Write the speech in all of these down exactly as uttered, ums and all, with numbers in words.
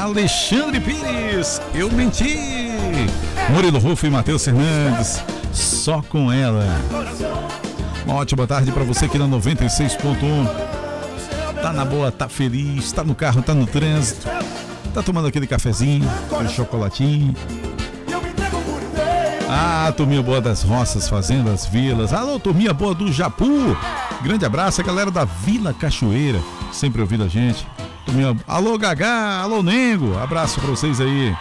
Alexandre Pires, eu menti. Murilo Rufo e Matheus Fernandes, só com ela. Uma ótima tarde para você aqui na noventa e seis ponto um. Tá na boa, tá feliz, tá no carro, tá no trânsito, tá tomando aquele cafezinho, aquele chocolatinho. Ah, turminha boa das roças, fazendas, vilas. Alô, turminha boa do Japu. Grande abraço, a galera da Vila Cachoeira, sempre ouvindo a gente. Turminha... Alô, Gagá, alô, Nengo. Abraço pra vocês aí.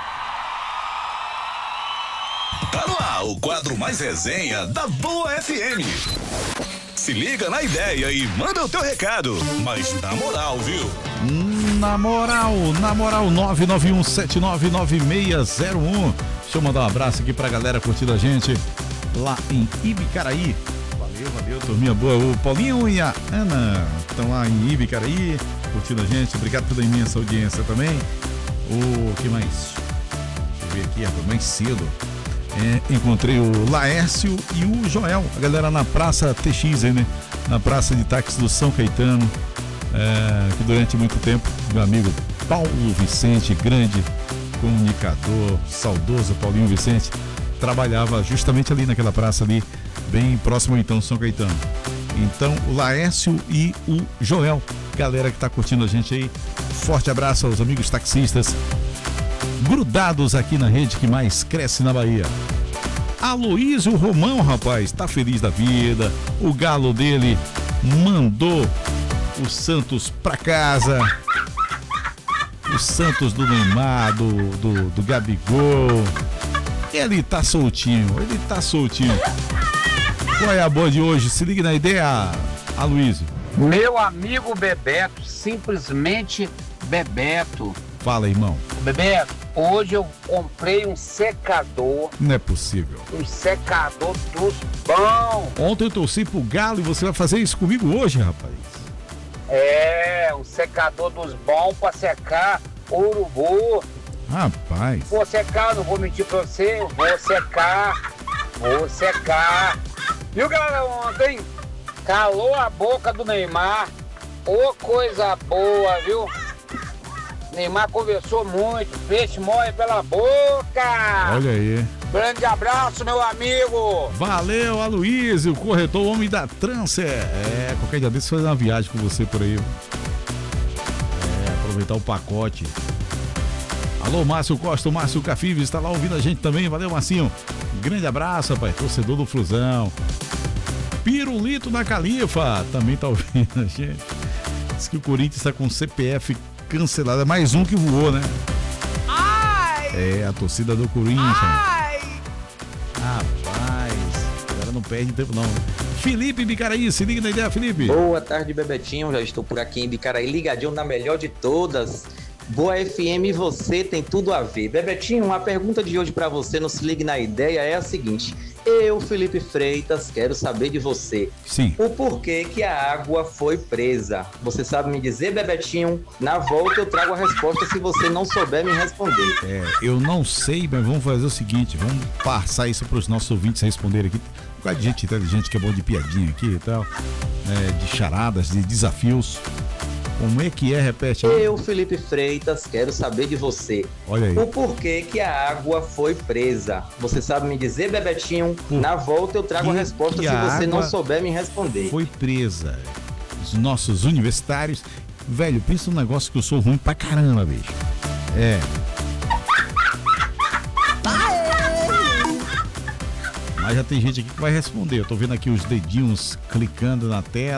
Tá no ar o quadro mais resenha da Boa F M. Se liga na ideia e manda o teu recado, mas na moral, viu? Na moral, na moral, nove nove um sete nove nove seis zero um. Deixa eu mandar um abraço aqui pra galera curtindo a gente lá em Ibicaraí. Valeu, valeu, turminha boa. O Paulinho e a Ana estão lá em Ibicaraí curtindo a gente. Obrigado pela imensa audiência também. O que mais? Deixa eu ver aqui, rapaz, mais cedo. É, encontrei o Laércio e o Joel, a galera na Praça T X, aí, né? Na Praça de Táxi do São Caetano, é, que durante muito tempo, meu amigo Paulo Vicente, grande comunicador, saudoso Paulinho Vicente, trabalhava justamente ali naquela praça ali, bem próximo então São Caetano. Então, o Laércio e o Joel, galera que tá curtindo a gente aí, forte abraço aos amigos taxistas, grudados aqui na rede que mais cresce na Bahia. Aloísio Romão, rapaz, tá feliz da vida. O galo dele mandou o Santos pra casa. O Santos do Neymar, do, do, do Gabigol. Ele tá soltinho, ele tá soltinho. Qual é a boa de hoje? Se liga na ideia, Aloísio. Meu amigo Bebeto, simplesmente Bebeto. Fala, irmão. Bebeto, hoje eu comprei um secador. Não é possível. Um secador dos bons. Ontem eu torci pro Galo e você vai fazer isso comigo hoje, rapaz? É, um secador dos bons pra secar urubu. Rapaz. Vou secar, não vou mentir pra você. Vou secar. Vou secar. Viu, galera, ontem? Calou a boca do Neymar. Ô, coisa boa, viu? Neymar conversou muito, peixe morre pela boca. Olha aí. Grande abraço, meu amigo. Valeu, Aloísio, corretor homem da Transfer. É, qualquer dia desse fazer uma viagem com você por aí. É, aproveitar o pacote. Alô, Márcio Costa, o Márcio Cafives está lá ouvindo a gente também. Valeu, Marcinho. Grande abraço, rapaz, torcedor do Flusão. Pirulito na Califa também tá ouvindo a gente. Diz que o Corinthians está com C P F cancelada, mais um que voou, né? Ai! É, a torcida do Corinthians. Ai! Rapaz, agora não perde tempo não. Felipe Bicaraí, se liga na ideia, Felipe. Boa tarde, Bebetinho, já estou por aqui em Bicaraí, ligadinho na melhor de todas. Boa F M, você tem tudo a ver. Bebetinho, a pergunta de hoje para você no Se Ligue na Ideia é a seguinte: eu, Felipe Freitas, quero saber de você. Sim. O porquê que a água foi presa? Você sabe me dizer, Bebetinho? Na volta eu trago a resposta se você não souber me responder. É, eu não sei, mas vamos fazer o seguinte, vamos passar isso para os nossos ouvintes responderem aqui. Com a gente inteligente que é bom de piadinha aqui e tal, é, de charadas, de desafios. Como é que é? Repete aí. Eu, Felipe Freitas, quero saber de você. Olha aí. O porquê que a água foi presa? Você sabe me dizer, Bebetinho? Por Na volta eu trago a resposta se você não souber me responder. Foi presa. Os nossos universitários. Velho, pensa num negócio que eu sou ruim pra caramba, bicho. É. Mas já tem gente aqui que vai responder. Eu tô vendo aqui os dedinhos clicando na tela.